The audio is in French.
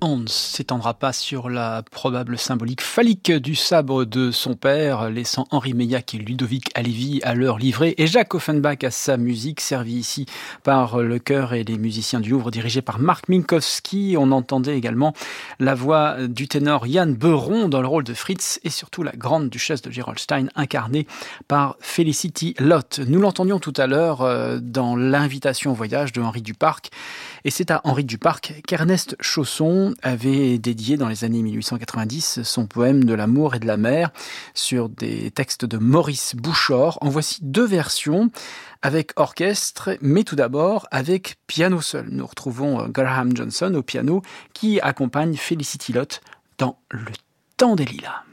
on ne s'étendra pas sur la probable symbolique phallique du sabre de son père, laissant Henri Meillac et Ludovic Halévy à leur livret et Jacques Offenbach à sa musique, servie ici par le chœur et les musiciens du Louvre, dirigés par Marc Minkowski. On entendait également la voix du ténor Yann Beuron dans le rôle de Fritz et surtout la grande duchesse de Gerolstein, incarnée par Felicity Lott. Nous l'entendions tout à l'heure dans l'invitation au voyage de Henri Duparc. Et c'est à Henri Duparc qu'Ernest Chausson avait dédié dans les années 1890 son poème de l'amour et de la mer sur des textes de Maurice Bouchard. En voici deux versions avec orchestre, mais tout d'abord avec piano seul. Nous retrouvons Graham Johnson au piano qui accompagne Felicity Lott dans Le Temps des Lilas.